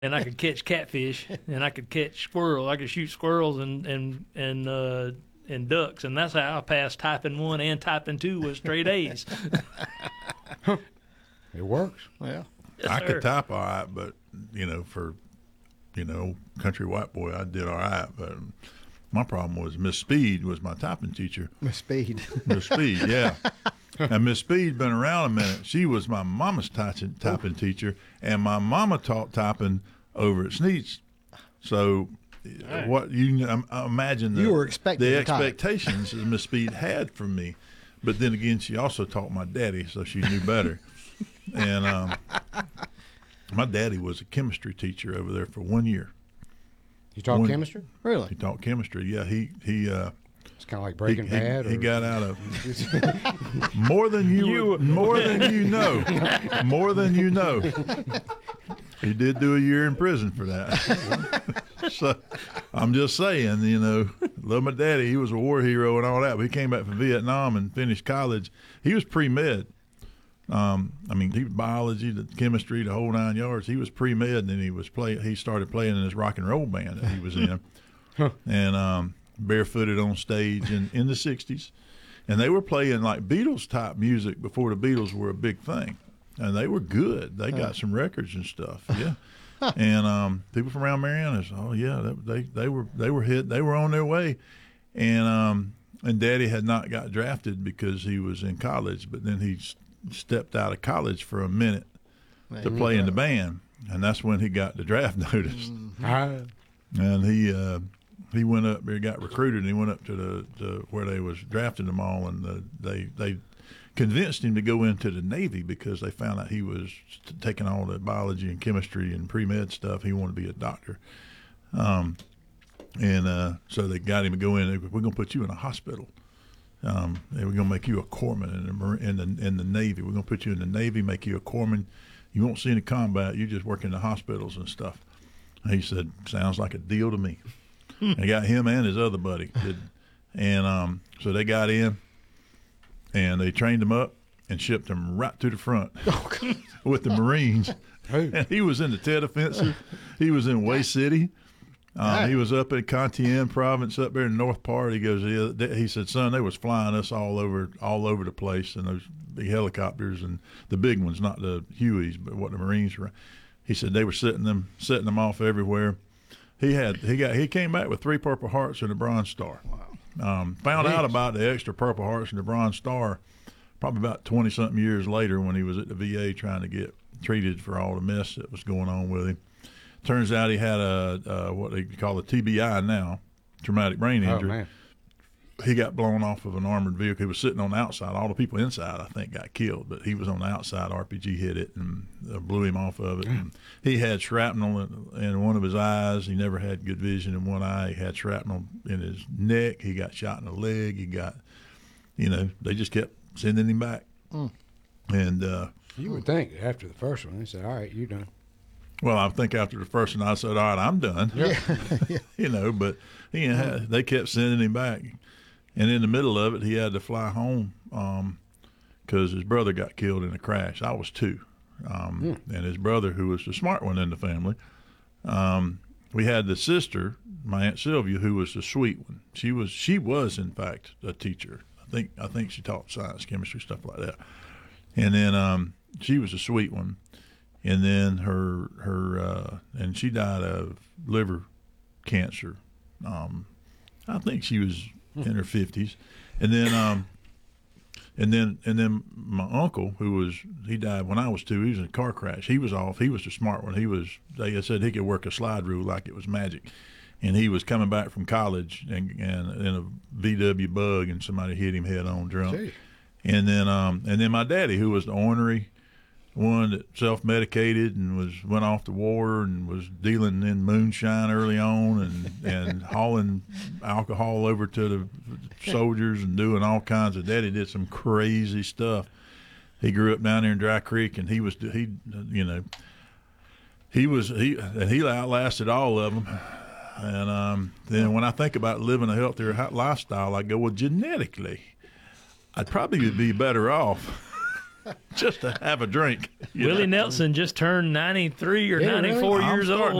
and I could catch catfish, and I could catch squirrels. I could shoot squirrels and ducks, and that's how I passed typing 1 and typing 2 with straight A's. It works. Yeah. Yes, I sir. could type all right, but for country white boy, I did all right. But my problem was Miss Speed was my typing teacher. Miss Speed. Miss Speed, yeah. And Miss Speed been around a minute. She was my mama's typing teacher, and my mama taught typing over at Sneed's. So, what you imagine You were expected the to type. expectations that Miss Speed had from me, but then again, she also taught my daddy, so she knew better. And my daddy was a chemistry teacher over there for 1 year. You taught One- chemistry? He Really? taught chemistry. Yeah, he It's kind of like Breaking Bad. he or- got out of more than you more than you know. More than you know. He did do a year in prison for that. So I'm just saying, love my daddy. He was a war hero and all that. But he came back from Vietnam and finished college. He was pre-med. He was biology, the chemistry, the whole 9 yards. He was pre-med, and then he started playing in his rock and roll band that he was in. And barefooted on stage in the 60s. And they were playing like Beatles type music before the Beatles were a big thing. And they were good. They got some records and stuff. Yeah. And people from around Mariana said, "Oh yeah, they were hit. They were on their way." And Daddy had not got drafted because he was in college, but then he stepped out of college for a minute to play in the band, and that's when he got the draft notice. Ah, And he went up there, got recruited, and he went up to where they was drafting them all, and they convinced him to go into the Navy because they found out he was taking all the biology and chemistry and pre-med stuff. He wanted to be a doctor. So they got him to go in. We're going to put you in a hospital. And we're going to make you a corpsman in the Navy. We're going to put you in the Navy, make you a corpsman. You won't see any combat. You just work in the hospitals and stuff. And he said, "Sounds like a deal to me." They got him and his other buddy. So they got in, and they trained him up and shipped him right to the front with the Marines. And he was in the Tet Offensive. He was in Way City. He was up in Cantien Province up there in the north part. He goes, yeah, he said, "Son, they was flying us all over the place, and those big helicopters and the big ones, not the Hueys, but what the Marines were." He said they were setting them off everywhere. He came back with 3 Purple Hearts and a Bronze Star. Wow. Found out about the extra Purple Hearts and the Bronze Star probably about 20-something years later when he was at the VA trying to get treated for all the mess that was going on with him. Turns out he had a what they call a TBI now, traumatic brain injury. Oh, man. He got blown off of an armored vehicle. He was sitting on the outside. All the people inside, I think, got killed, but he was on the outside. RPG hit it and blew him off of it. And he had shrapnel in one of his eyes. He never had good vision in one eye. He had shrapnel in his neck. He got shot in the leg. He got, they just kept sending him back. And You would think after the first one, they said, "All right, you're done." well, I think after the first one, I said, "All right, I'm done." Yeah. But they kept sending him back. And in the middle of it, he had to fly home because his brother got killed in a crash. I was 2. And his brother, who was the smart one in the family, we had the sister, my Aunt Sylvia, who was the sweet one. She was in fact a teacher. I think she taught science, chemistry, stuff like that. And then she was the sweet one. And then and she died of liver cancer. I think she was in her 50s, and then my uncle, he died when I was 2. He was in a car crash. He was off. He was the smart one. They said he could work a slide rule like it was magic, and he was coming back from college and in a VW Bug, and somebody hit him head on drunk. Gee. And then my daddy, who was the ornery one that self-medicated and went off to war and was dealing in moonshine early on and hauling alcohol over to the soldiers and doing all kinds of. Daddy did some crazy stuff. He grew up down there in Dry Creek, and he outlasted all of them. And then when I think about living a healthier lifestyle, I go, well, genetically, I'd probably be better off. just to have a drink. Willie Nelson just turned 93 or Yeah, really? 94 I'm years starting old.